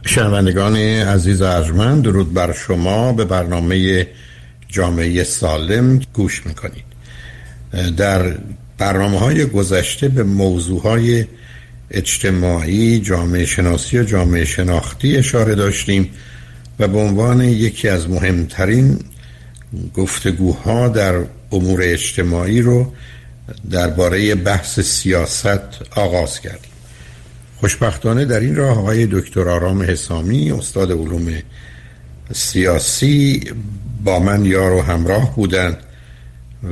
شنوندگان عزیز ارجمند، درود بر شما. به برنامه جامعه سالم گوش میکنید. در برنامه‌های گذشته به موضوعهای اجتماعی، جامعه شناسی و جامعه شناختی اشاره داشتیم و به عنوان یکی از مهمترین گفتگوها در امور اجتماعی رو درباره بحث سیاست آغاز کردیم. خوشبختانه در این راه آقای دکتر آرام حسامی، استاد علوم سیاسی، با من یار و همراه بودند